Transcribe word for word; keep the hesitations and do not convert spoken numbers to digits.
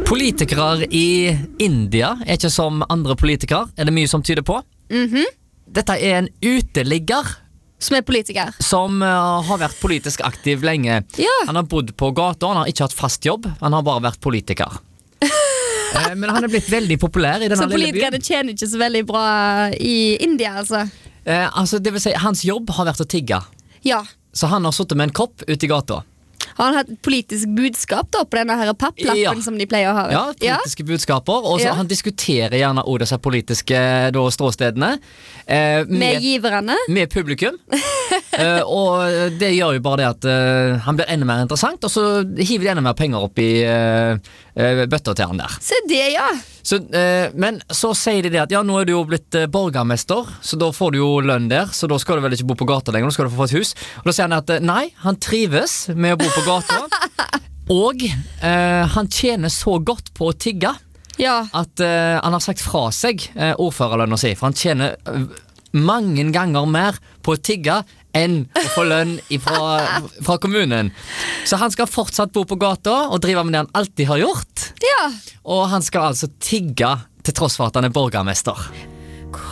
Politikere i India er ikke som andre politikere, er det mye som tyder på. Mhm. Dette er en uteligger Som er politiker. som uh, har vært politisk aktiv lenge. Ja. Han har bodd på gata, han har ikke hatt fast jobb, han har bare vært politiker. eh, men han er blitt veldig populær i denne Så lille byen. politikerne tjener ikke så veldig bra i India, altså. Eh, altså, det vil si, hans jobb har vært å tigge. Ja. Så han har suttet med en kopp ute i gata. Har han hatt et politisk budskap da på denne her papplappen Ja. som de pleier å ha? Ja, politiske budskaper. Og så Ja. han diskuterer gjerne også disse politiske da, ståstedene. Eh, Med giverne? med publikum. Eh, og det gjør jo bare det at eh, han blir enda mer interessant, og så hiver de enda mer penger opp i uh, bøtta til han der. Se det, ja. Så, eh, men så sier de det at ja, nå er du jo blitt eh, borgermester, så da får du jo lønn der, så da skal du vel ikke bo på gata lenger, nå skal du få et hus. Og da sier han at eh, nei, han trives med å bo på gata, og eh, han tjener så godt på å tigge Ja. at eh, han har sagt fra seg eh, ordførerlønn å si, for han tjener eh, mange ganger mer på å tigge enn å få lønn ifra, fra kommunen. Så han skal fortsatt bo på gata og drive med det han alltid har gjort. Ja. Og han skal altså tigge til tross for at han er borgermester.